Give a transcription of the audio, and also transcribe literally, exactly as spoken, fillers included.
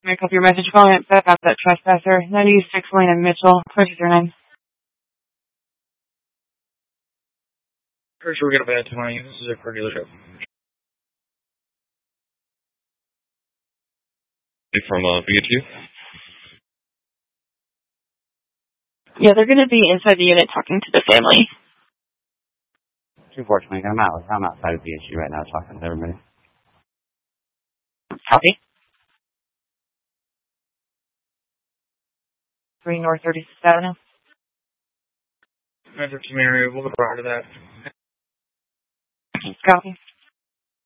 Make up your message calling it back out that trespasser. ninety-six Lane and Mitchell, twenty through nine. Pretty sure we got a bad tonight. This is a car dealership. From uh, B H U? Yeah, they're going to be inside the unit talking to the family. two four twenty, I'm out. I'm outside of B H U right now talking to everybody. Copy. three North thirty-sixth Avenue. nine thirteen area, we'll go prior to that. Copy.